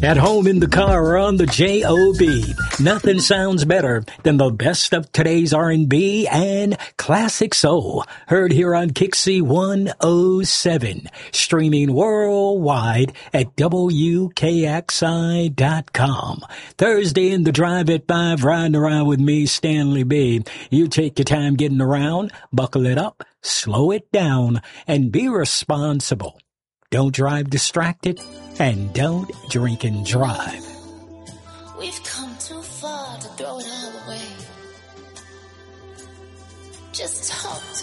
At home, in the car, or on the J.O.B. Nothing sounds better than the best of today's R&B and classic soul. Heard here on Kixie 107. Streaming worldwide at WKXI.com. Thursday in the drive at 5, riding around with me, Stanley B. You take your time getting around, buckle it up, slow it down, and be responsible. Don't drive distracted, and don't drink and drive. We've come too far to throw it all away. Just talk to